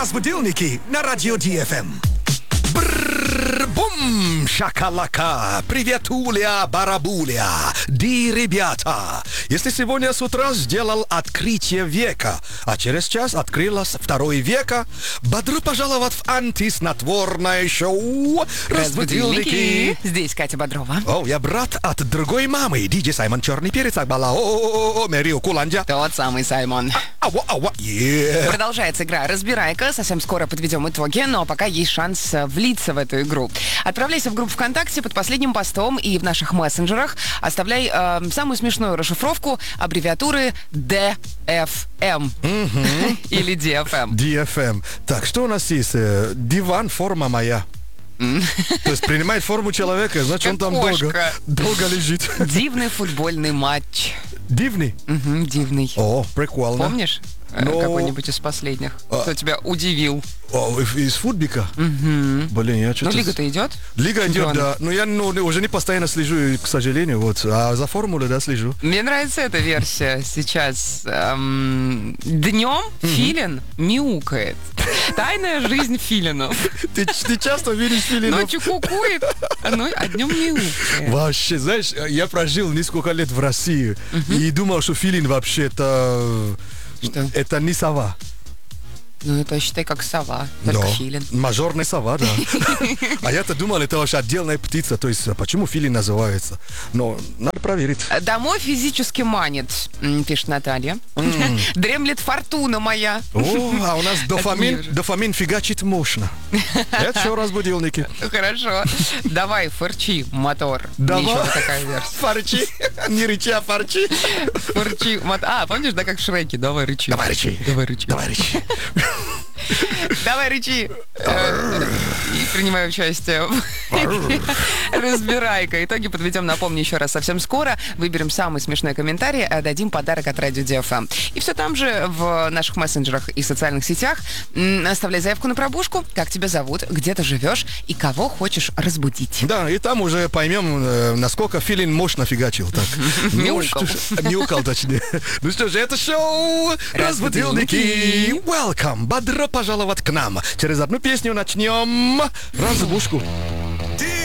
Разбудилники на радио ДФМ. Бум, шакалака, привет, Уля, барабуля, ребята. Если сегодня с утра сделал открытие века, а через час открылось второе века, бодро пожаловать в антиснотворное шоу «Разбудилники». Здесь Катя Бодрова. О, я брат от другой мамы, диджей Саймон Черный Перец, Акбала, Мэрио Куландя. Тот самый Саймон. Продолжается игра «Разбирайка». Совсем скоро подведем итоги, но пока есть шанс влиться в эту игру. Отправляйся в группу ВКонтакте под последним постом и в наших мессенджерах. Оставляй самую смешную расшифровку аббревиатуры DFM. Или DFM. DFM. Так, что у нас есть? Диван, форма моя. То есть принимает форму человека, значит, он там долго лежит. Дивный футбольный матч. Дивный? Дивный. О, прикольно. Помнишь? Какой-нибудь из последних? Кто тебя удивил? Из футбика? Блин, я что-то... Ну, лига-то идет? Лига идет, да. Но я уже не постоянно слежу, к сожалению, вот. А за формулой, да, слежу. Мне нравится эта версия сейчас. Днем филин мяукает. Тайная жизнь филинов. Ты часто видишь филинов? Ночью кукует, а днем мяукает. Вообще, знаешь, я прожил несколько лет в России и думал, что филин вообще это не сова. Ну, это считай как сова, только филин. Мажорная сова, да. А я-то думал, это вообще отдельная птица. То есть, почему филин называется? Но надо проверить. Домой физически манит, пишет Наталья. Дремлет фортуна моя. О, а у нас дофамин фигачит мощно. Это что, разбудилники? Хорошо. Давай, фырчи, мотор. Давай. Еще такая версия. Фарчи. Не рычи, а фарчи. Фырчи, мотор. Помнишь, да, как в Шреке? Давай, рычи. Давай, рычи. Давай, рычи. Давай, рычи. Давай, рычи. И принимаю участие в «Разбирайка». Итоги подведем, напомню, еще раз совсем скоро. Выберем самый смешной комментарий, дадим подарок от Радио ДФМ. И все там же в наших мессенджерах и социальных сетях. Оставляй заявку на пробужку, как тебя зовут, где ты живешь и кого хочешь разбудить. Да, и там уже поймем, насколько филин мощно фигачил. Мяукал. Мяукал, точнее. Ну что же, это шоу «Разбудилники». Welcome! Бодро пожаловать к нам. Через одну песню начнем разбушку.